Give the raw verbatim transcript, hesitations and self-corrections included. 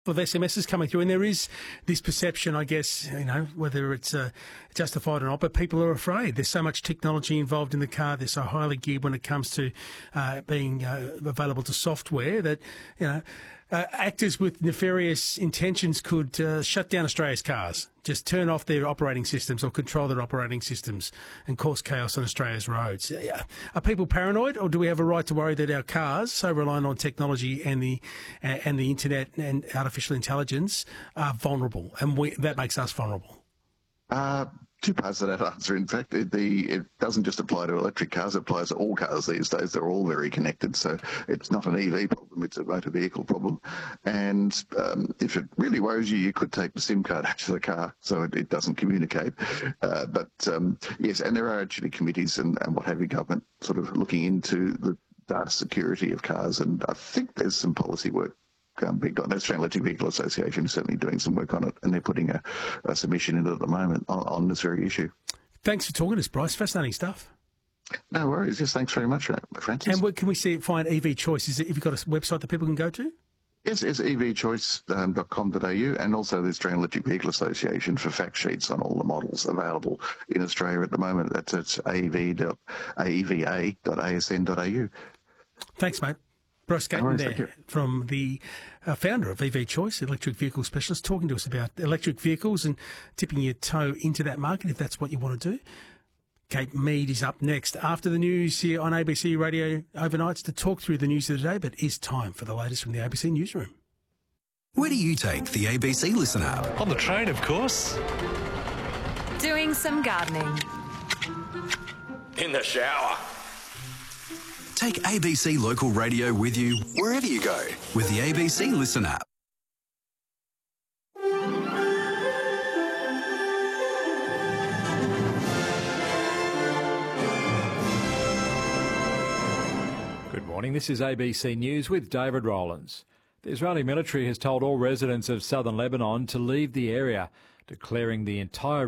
of S M Ses coming through, and there is this perception, I guess, you know, whether it's uh, justified or not, but people are afraid. There's so much technology involved in the car. They're so highly geared when it comes to uh, being uh, available to software that, you know, uh, actors with nefarious intentions could uh, shut down Australia's cars, just turn off their operating systems or control their operating systems and cause chaos on Australia's roads. Are people paranoid, or do we have a right to worry that our cars, so reliant on technology and the and the internet and artificial intelligence, are vulnerable, and we, that makes us vulnerable? Uh, two parts to that answer. In fact, it, the, it doesn't just apply to electric cars, it applies to all cars these days. They're all very connected, so it's not an E V problem, it's a motor vehicle problem. And um, if it really worries you, you could take the SIM card out of the car so it, it doesn't communicate. Uh, but um, yes, and there are actually committees and, and what have you, government sort of looking into the data security of cars, and I think there's some policy work Um, being done. The Australian Electric Vehicle Association is certainly doing some work on it, and they're putting a, a submission in at the moment on, on this very issue. Thanks for talking to us, Bryce. Fascinating stuff. No worries. Yes, thanks very much, Francis. And where can we see find E V Choice? Is it, have you got a website that people can go to? Yes, it's e v choice dot com dot a u, and also the Australian Electric Vehicle Association for fact sheets on all the models available in Australia at the moment. That's at a e v dot a dot a s n dot a u. Thanks, mate. Bryce Gaten there, from the uh, founder of E V Choice, electric vehicle specialist, talking to us about electric vehicles and tipping your toe into that market if that's what you want to do. Kate Mead is up next after the news here on A B C Radio Overnights to talk through the news of the day, but it's time for the latest from the A B C Newsroom. Where do you take the A B C Listen app? On the train, of course. Doing some gardening. In the shower. Take A B C Local Radio with you wherever you go with the A B C Listen app. Good morning, this is A B C News with David Rowlands. The Israeli military has told all residents of southern Lebanon to leave the area, declaring the entire